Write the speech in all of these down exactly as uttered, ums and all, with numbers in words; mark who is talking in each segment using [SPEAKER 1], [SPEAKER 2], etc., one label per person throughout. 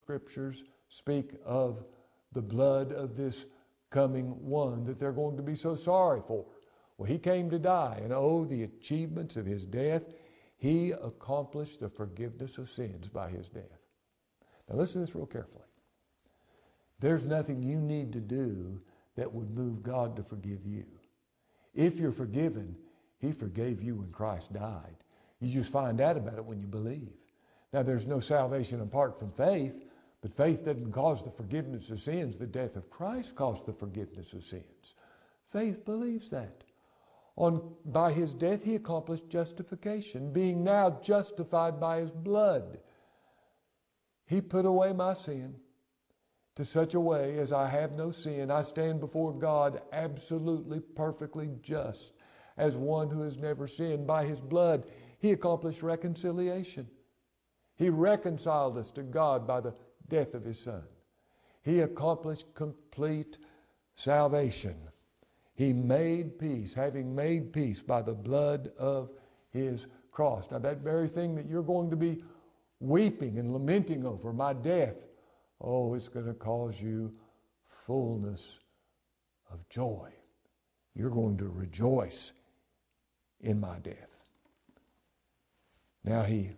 [SPEAKER 1] Scriptures speak of the blood of this coming one that they're going to be so sorry for. Well, he came to die, and oh, the achievements of his death. He accomplished the forgiveness of sins by his death. Now listen to this real carefully. There's nothing you need to do that would move God to forgive you. If you're forgiven, he forgave you when Christ died. You just find out about it when you believe. Now there's no salvation apart from faith, but faith doesn't cause the forgiveness of sins. The death of Christ caused the forgiveness of sins. Faith believes that. On, by his death, he accomplished justification, being now justified by his blood. He put away my sin to such a way as I have no sin. I stand before God absolutely, perfectly just, as one who has never sinned. By his blood, he accomplished reconciliation. He reconciled us to God by the death of his Son. He accomplished complete salvation. He made peace, having made peace by the blood of his cross. Now that very thing that you're going to be weeping and lamenting over, my death, oh, it's going to cause you fullness of joy. You're going to rejoice in my death. Now he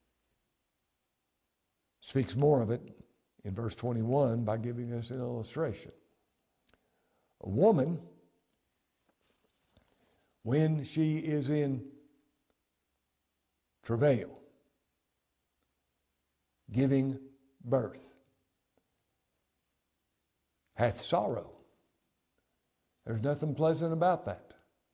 [SPEAKER 1] speaks more of it in verse twenty-one by giving us an illustration. A woman, when she is in travail, giving birth, hath sorrow. There's nothing pleasant about that.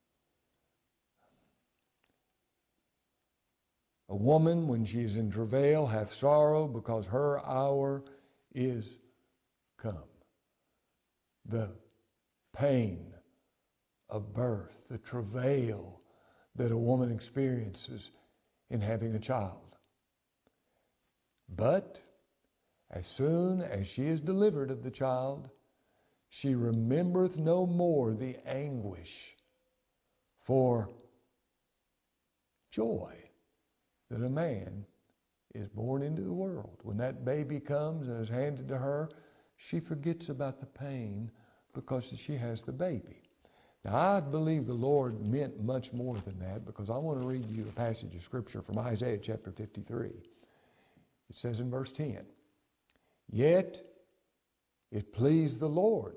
[SPEAKER 1] A woman, when she is in travail, hath sorrow because her hour is come. The pain of birth, the travail that a woman experiences in having a child. But as soon as she is delivered of the child, she remembereth no more the anguish for joy that a man is born into the world. When that baby comes and is handed to her, she forgets about the pain because she has the baby. Now, I believe the Lord meant much more than that, because I want to read you a passage of Scripture from Isaiah chapter fifty-three. It says in verse ten, "Yet it pleased the Lord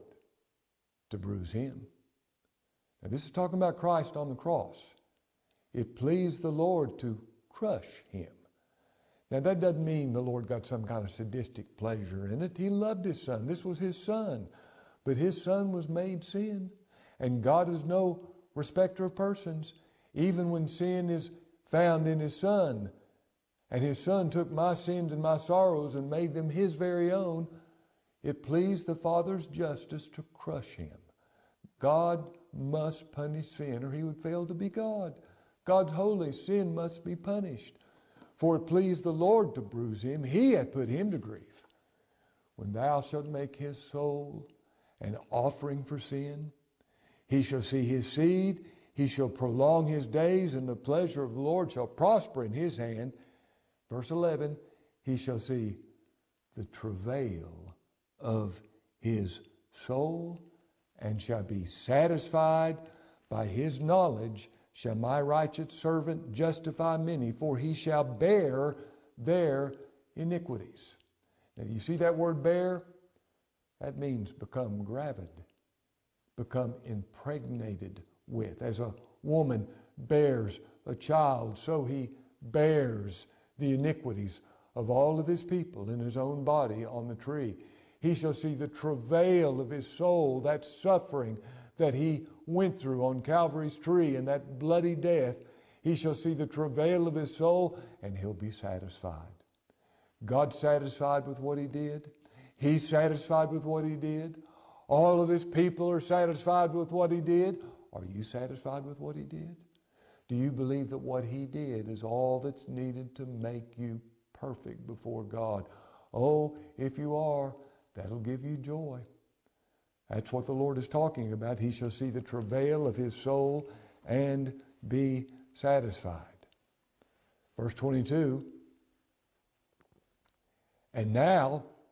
[SPEAKER 1] to bruise him." Now, this is talking about Christ on the cross. It pleased the Lord to crush him. Now, that doesn't mean the Lord got some kind of sadistic pleasure in it. He loved his Son. This was his Son. But his Son was made sin. And God is no respecter of persons. Even when sin is found in his Son, and his Son took my sins and my sorrows and made them his very own, it pleased the Father's justice to crush him. God must punish sin, or he would fail to be God. God's holy. Sin must be punished. For it pleased the Lord to bruise him. He hath put him to grief. When thou shalt make his soul an offering for sin, he shall see his seed, he shall prolong his days, and the pleasure of the Lord shall prosper in his hand. Verse eleven, he shall see the travail of his soul, and shall be satisfied. By his knowledge shall my righteous servant justify many, for he shall bear their iniquities. Now, you see that word bear? That means become gravid, become impregnated with. As a woman bears a child, so he bears the iniquities of all of his people in his own body on the tree. He shall see the travail of his soul, that suffering that he went through on Calvary's tree and that bloody death. He shall see the travail of his soul, and he'll be satisfied. God's satisfied with what he did. He's satisfied with what he did. All of his people are satisfied with what he did. Are you satisfied with what he did? Do you believe that what he did is all that's needed to make you perfect before God? Oh, if you are, that'll give you joy. That's what the Lord is talking about. He shall see the travail of his soul and be satisfied. Verse twenty-two, and now